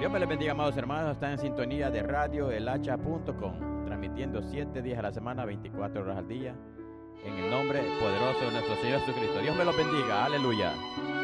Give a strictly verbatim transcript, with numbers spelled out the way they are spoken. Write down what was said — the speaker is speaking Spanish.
Dios me les bendiga, amados hermanos. Están en sintonía de radio el hacha punto com, transmitiendo siete días a la semana, veinticuatro horas al día, en el nombre poderoso de nuestro Señor Jesucristo. Dios me los bendiga. Aleluya.